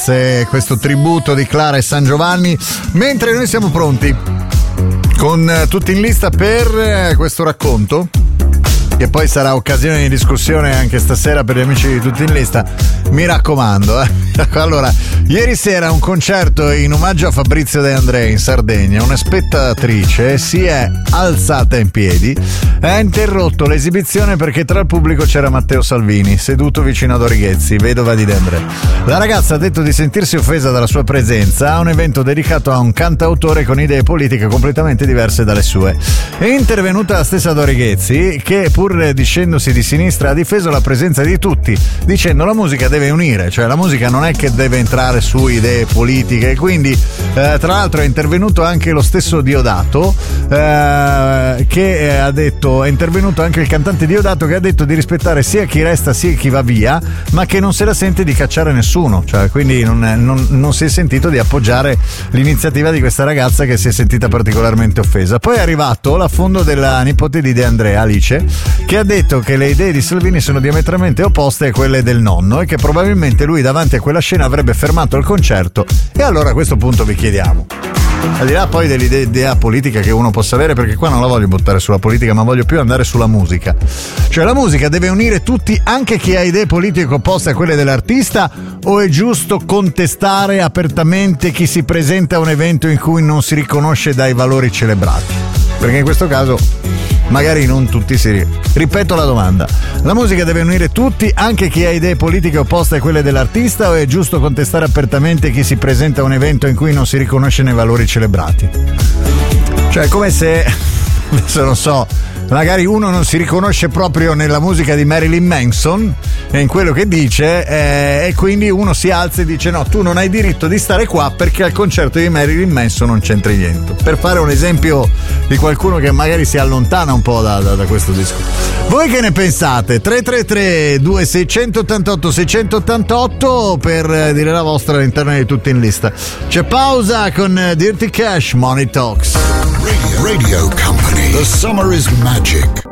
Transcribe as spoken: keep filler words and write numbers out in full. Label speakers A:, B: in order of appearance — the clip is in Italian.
A: questo tributo di Clara e San Giovanni, mentre noi siamo pronti con tutti in lista per questo racconto, che poi sarà occasione di discussione anche stasera per gli amici di Tutti in Lista. Mi raccomando, eh. Allora, ieri sera un concerto in omaggio a Fabrizio De André in Sardegna. Una spettatrice si è alzata in piedi e ha interrotto l'esibizione perché tra il pubblico c'era Matteo Salvini, seduto vicino ad Orighezzi, vedova di De André. La ragazza ha detto di sentirsi offesa dalla sua presenza a un evento dedicato a un cantautore con idee politiche completamente diverse dalle sue. È intervenuta la stessa Dorighezzi, che pur discendosi di sinistra ha difeso la presenza di tutti, dicendo la musica deve unire, cioè la musica non è che deve entrare su idee politiche. Quindi eh, tra l'altro è intervenuto anche lo stesso Diodato, eh, che eh, ha detto, è intervenuto anche il cantante Diodato, che ha detto di rispettare sia chi resta sia chi va via, ma che non se la sente di cacciare nessuno, cioè quindi non, non, non si è sentito di appoggiare l'iniziativa di questa ragazza che si è sentita particolarmente offesa. Poi è arrivato l'affondo della nipote di De André, Alice, che ha detto che le idee di Salvini sono diametralmente opposte a quelle del nonno e che probabilmente lui davanti a quella scena avrebbe fermato il concerto. E allora a questo punto vi chiediamo, al di là poi dell'idea politica che uno possa avere, perché qua non la voglio buttare sulla politica ma voglio più andare sulla musica, cioè la musica deve unire tutti anche chi ha idee politiche opposte a quelle dell'artista, o è giusto contestare apertamente chi si presenta a un evento in cui non si riconosce dai valori celebrati? Perché in questo caso magari non tutti si... Ripeto la domanda: la musica deve unire tutti, anche chi ha idee politiche opposte a quelle dell'artista, o è giusto contestare apertamente chi si presenta a un evento in cui non si riconosce nei valori celebrati? Cioè è come se, adesso non so, magari uno non si riconosce proprio nella musica di Marilyn Manson e in quello che dice, eh, e quindi uno si alza e dice no, tu non hai diritto di stare qua perché al concerto di Marilyn Manson non c'entri niente, per fare un esempio di qualcuno che magari si allontana un po' da, da, da questo discorso. Voi che ne pensate? tre tre tre due sei otto otto sei otto otto per dire la vostra all'interno di Tutti in Lista. C'è pausa con Dirty Cash, Money Talks.
B: Radio, Radio Company. The summer is magic.